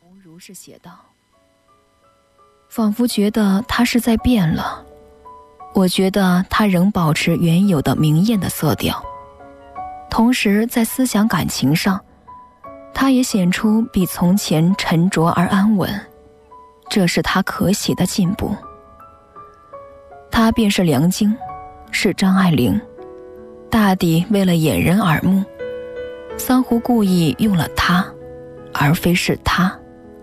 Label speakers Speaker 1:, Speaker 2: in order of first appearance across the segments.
Speaker 1: 如是写道，仿佛觉得他是在变了。我觉得他仍保持原有的明艳的色调，同时在思想感情上，他也显出比从前沉着而安稳，这是他可喜的进步。他便是梁京，是张爱玲，大抵为了掩人耳目，桑湖故意用了他，而非是他。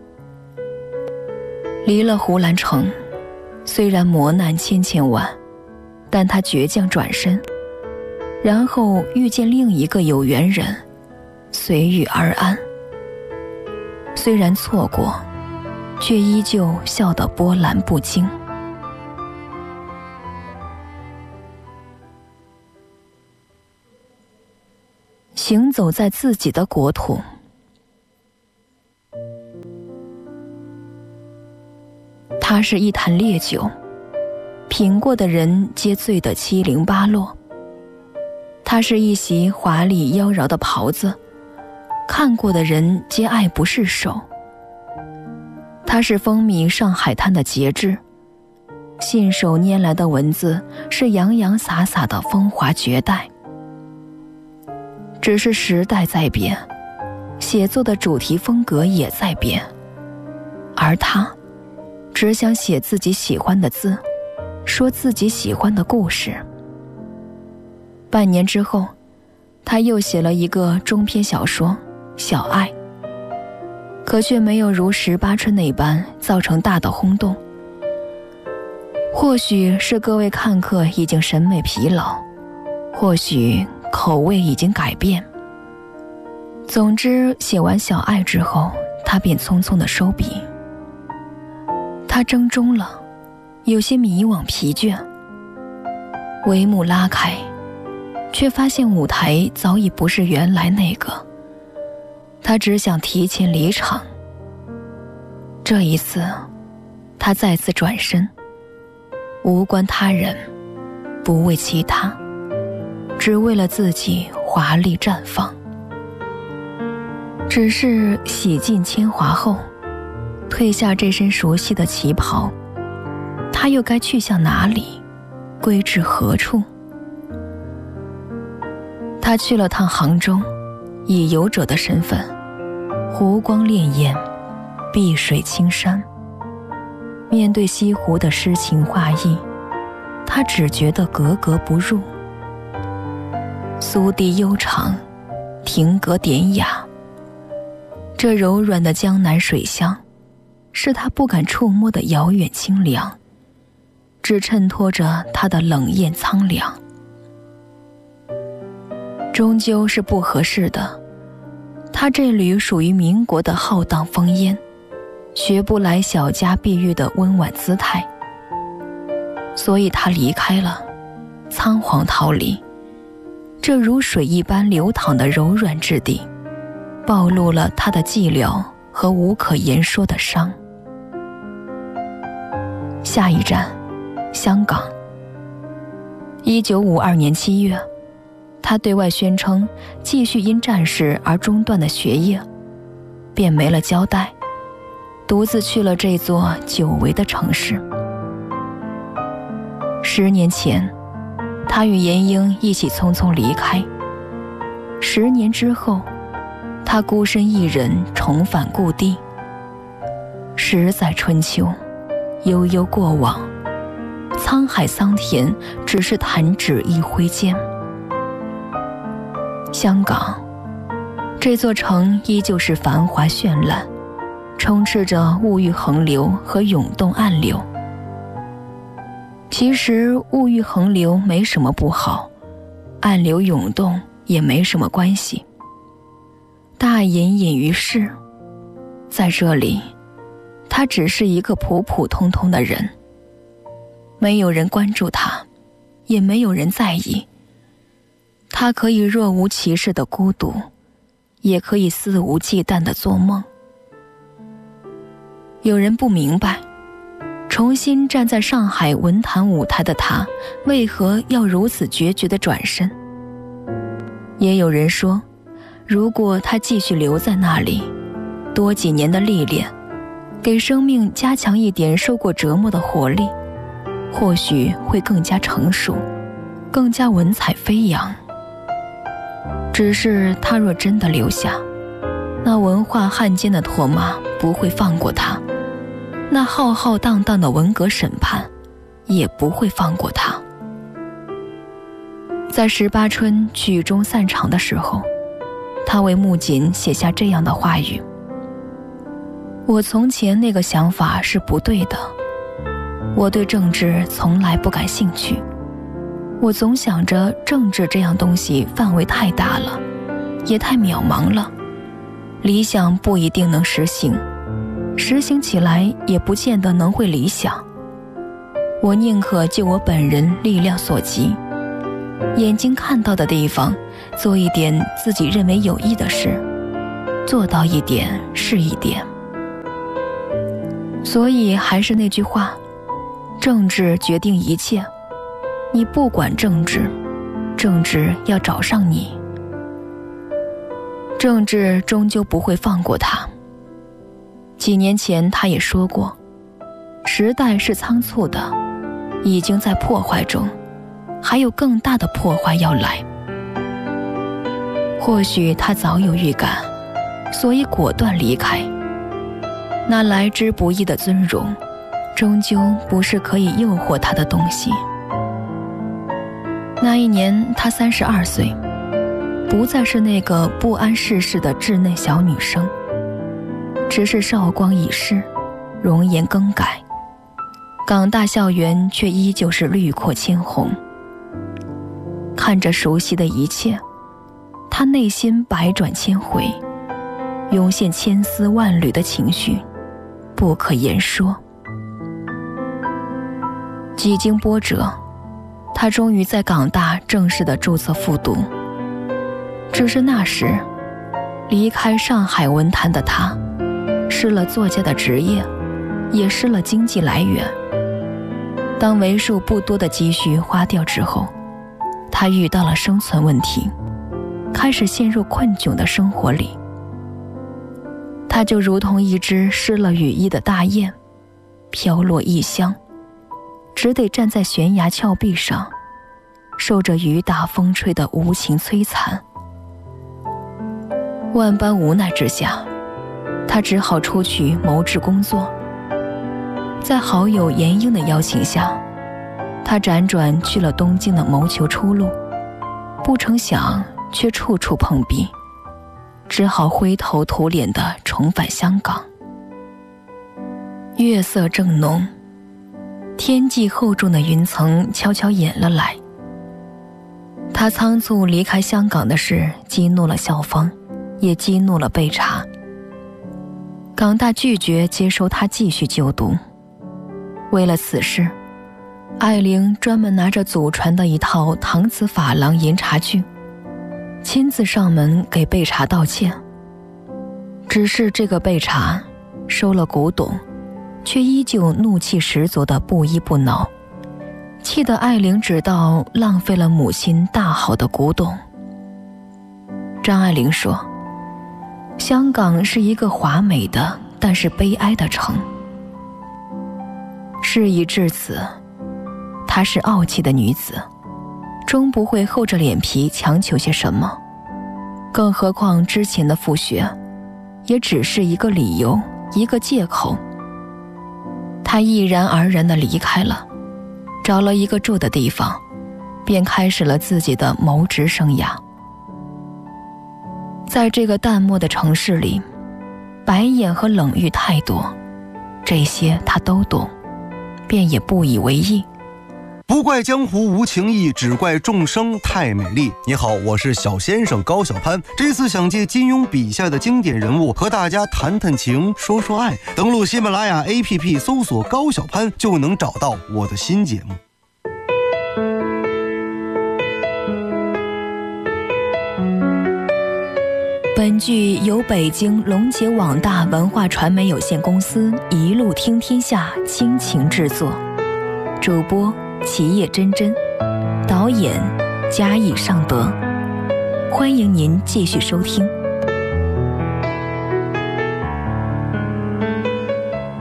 Speaker 1: 离了胡兰成，虽然磨难千千万，但他倔强转身，然后遇见另一个有缘人，随遇而安。虽然错过，却依旧笑得波澜不惊。行走在自己的国土。它是一坛烈酒，品过的人皆醉得七零八落。它是一袭华丽妖娆的袍子，看过的人皆爱不释手。它是风靡上海滩的节制，信手拈来的文字是洋洋洒洒的风华绝代。只是时代在变，写作的主题风格也在变，而他只想写自己喜欢的字，说自己喜欢的故事。半年之后，他又写了一个中篇小说《小爱》，可却没有如《十八春》那般造成大的轰动。或许是各位看客已经审美疲劳，或许口味已经改变。总之，写完《小爱》之后，他便匆匆地收笔。他怔中了，有些迷惘疲倦。帷幕拉开，却发现舞台早已不是原来那个。他只想提前离场。这一次，他再次转身，无关他人，不为其他，只为了自己华丽绽放。只是洗尽铅华后，褪下这身熟悉的旗袍，他又该去向哪里，归至何处？他去了趟杭州，以游者的身份，湖光潋滟，碧水青山。面对西湖的诗情画意，他只觉得格格不入。苏堤悠长，亭阁典雅，这柔软的江南水乡，是他不敢触摸的遥远清凉，只衬托着他的冷艳苍凉。终究是不合适的，他这缕属于民国的浩荡风烟，学不来小家碧玉的温婉姿态，所以他离开了，仓皇逃离。这如水一般流淌的柔软质地，暴露了他的寂寥和无可言说的伤。下一站，香港。1952年7月，他对外宣称继续因战事而中断的学业，便没了交代，独自去了这座久违的城市。10年前，他与严英一起匆匆离开。10年之后，他孤身一人重返故地。10载春秋，悠悠过往，沧海桑田只是弹指一挥间。香港，这座城依旧是繁华绚烂，充斥着物欲横流和涌动暗流。其实物欲横流没什么不好，暗流涌动也没什么关系。大隐隐于市，在这里，他只是一个普普通通的人，没有人关注他，也没有人在意。他可以若无其事的孤独，也可以肆无忌惮的做梦。有人不明白，重新站在上海文坛舞台的他，为何要如此决绝地转身？也有人说，如果他继续留在那里，多几年的历练给生命加强一点受过折磨的活力，或许会更加成熟，更加文采飞扬。只是他若真的留下，那文化汉奸的唾骂不会放过他，那浩浩荡荡的文革审判也不会放过他。在18春曲终散场的时候，他为木槿写下这样的话语：我从前那个想法是不对的，我对政治从来不感兴趣，我总想着政治这样东西范围太大了，也太渺茫了，理想不一定能实行，实行起来也不见得能会理想。我宁可就我本人力量所及，眼睛看到的地方做一点自己认为有益的事，做到一点是一点。所以还是那句话，政治决定一切，你不管政治，政治要找上你。政治终究不会放过他。几年前他也说过，时代是仓促的，已经在破坏中，还有更大的破坏要来。或许他早有预感，所以果断离开。那来之不易的尊荣，终究不是可以诱惑他的东西。那一年他32岁，不再是那个不谙世事的稚嫩小女生，只是韶光已逝，容颜更改，港大校园却依旧是绿阔千红。看着熟悉的一切，他内心百转千回，涌现千丝万缕的情绪，不可言说。几经波折，他终于在港大正式的注册复读。只是那时，离开上海文坛的他，失了作家的职业，也失了经济来源。当为数不多的积蓄花掉之后，他遇到了生存问题，开始陷入困窘的生活里。他就如同一只失了羽翼的大雁，飘落异乡，只得站在悬崖峭壁上，受着雨打风吹的无情摧残。万般无奈之下，他只好出去谋职工作。在好友严英的邀请下，他辗转去了东京的谋求出路，不成想却处处碰壁，只好灰头土脸地重返香港。月色正浓，天际厚重的云层悄悄掩了来。他仓促离开香港的事激怒了校方，也激怒了备查。港大拒绝接收他继续就读。为了此事，艾玲专门拿着祖传的一套搪瓷珐琅银茶具，亲自上门给备查道歉。只是这个备查收了古董，却依旧怒气十足的不依不挠，气得艾玲知道浪费了母亲大好的古董。张爱玲说，香港是一个华美的但是悲哀的城。事已至此，她是傲气的女子，终不会厚着脸皮强求些什么。更何况之前的复学也只是一个理由，一个借口。她毅然而然地离开了，找了一个住的地方，便开始了自己的谋职生涯。在这个淡漠的城市里，白眼和冷遇太多，这些他都懂，便也不以为意。
Speaker 2: 不怪江湖无情义，只怪众生太美丽。你好，我是小先生高小攀，这次想借金庸笔下的经典人物和大家谈谈情，说说爱。登录喜马拉雅 APP 搜索高小攀，就能找到我的新节目。
Speaker 1: 本剧由北京龙杰网大文化传媒有限公司一路听天下倾情制作，主播齐叶真真，导演嘉义尚德。欢迎您继续收听。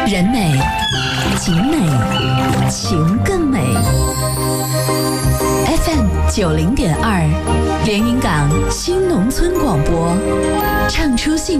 Speaker 3: 人美景美，情更美。FM 90.2，连云港新农村广播，唱出幸